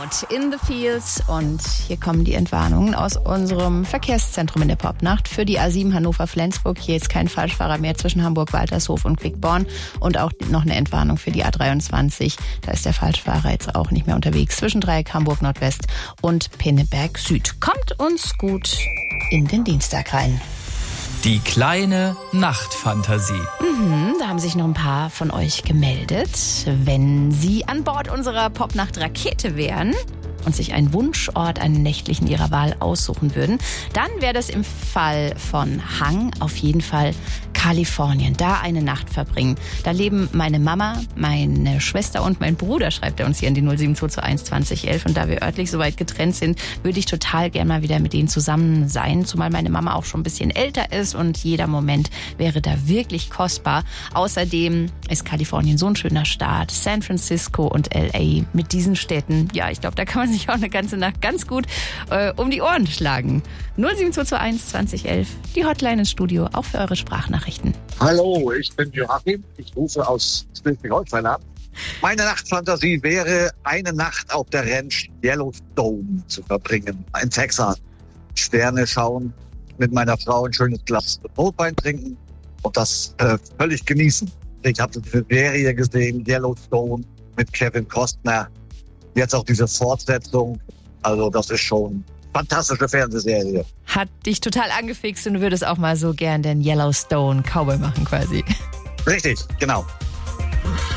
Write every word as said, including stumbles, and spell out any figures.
Out in the Fields. Und hier kommen die Entwarnungen aus unserem Verkehrszentrum in der Popnacht für die A sieben Hannover-Flensburg. Hier ist kein Falschfahrer mehr zwischen Hamburg-Waltershof und Quickborn. Und auch noch eine Entwarnung für die A dreiundzwanzig. Da ist der Falschfahrer jetzt auch nicht mehr unterwegs. Zwischen Dreieck Hamburg-Nordwest und Pinneberg Süd. Kommt uns gut in den Dienstag rein. Die kleine Nachtfantasie. Mhm, da haben sich noch ein paar von euch gemeldet. Wenn Sie an Bord unserer Popnacht-Rakete wären und sich einen Wunschort, einen nächtlichen Ihrer Wahl aussuchen würden, dann wäre das im Fall von Hang auf jeden Fall Kalifornien. Da eine Nacht verbringen. Da leben meine Mama, meine Schwester und mein Bruder, schreibt er uns hier in die null sieben zwei zwei eins zwanzig elf. Und da wir örtlich so weit getrennt sind, würde ich total gern mal wieder mit denen zusammen sein. Zumal meine Mama auch schon ein bisschen älter ist und jeder Moment wäre da wirklich kostbar. Außerdem ist Kalifornien so ein schöner Staat. San Francisco und L A mit diesen Städten. Ja, ich glaube, da kann man sich auch eine ganze Nacht ganz gut äh, um die Ohren schlagen. null sieben zwei zwei eins zwanzig elf. Die Hotline ins Studio, auch für eure Sprachnachrichten. Hallo, ich bin Joachim. Ich rufe aus Schleswig-Holstein an. Meine Nachtfantasie wäre, eine Nacht auf der Ranch Yellowstone zu verbringen, in Texas. Sterne schauen, mit meiner Frau ein schönes Glas Rotwein trinken und das äh, völlig genießen. Ich habe eine Serie gesehen, Yellowstone, mit Kevin Costner. Jetzt auch diese Fortsetzung. Also das ist schon fantastische Fernsehserie. Hat dich total angefixt und du würdest auch mal so gern den Yellowstone Cowboy machen quasi. Richtig, genau.